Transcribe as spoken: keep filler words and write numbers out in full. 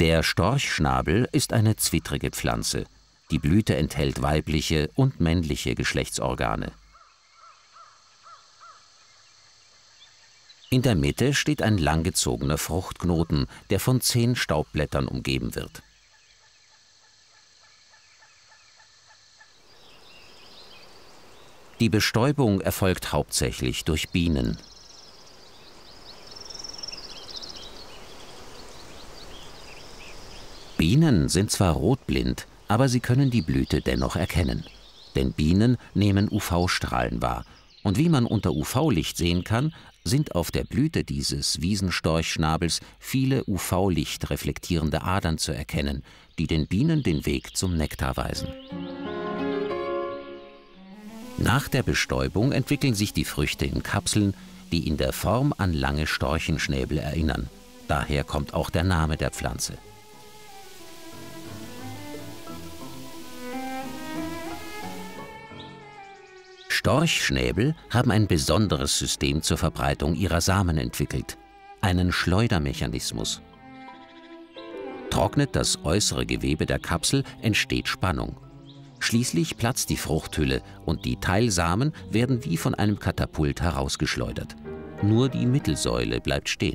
Der Storchschnabel ist eine zwittrige Pflanze. Die Blüte enthält weibliche und männliche Geschlechtsorgane. In der Mitte steht ein langgezogener Fruchtknoten, der von zehn Staubblättern umgeben wird. Die Bestäubung erfolgt hauptsächlich durch Bienen. Bienen sind zwar rotblind, aber sie können die Blüte dennoch erkennen. Denn Bienen nehmen U V-Strahlen wahr. Und wie man unter U V-Licht sehen kann, sind auf der Blüte dieses Wiesenstorchschnabels viele U V-Licht reflektierende Adern zu erkennen, die den Bienen den Weg zum Nektar weisen. Nach der Bestäubung entwickeln sich die Früchte in Kapseln, die in der Form an lange Storchenschnäbel erinnern. Daher kommt auch der Name der Pflanze. Storchschnäbel haben ein besonderes System zur Verbreitung ihrer Samen entwickelt, einen Schleudermechanismus. Trocknet das äußere Gewebe der Kapsel, entsteht Spannung. Schließlich platzt die Fruchthülle und die Teilsamen werden wie von einem Katapult herausgeschleudert. Nur die Mittelsäule bleibt stehen.